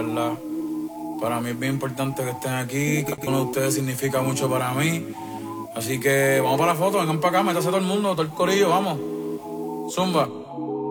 verdad. Para mí es bien importante que estén aquí, que uno de ustedes significa mucho para mí. Así que vamos para la foto, vengan para acá, métase todo el mundo, todo el corillo, vamos. Zumba.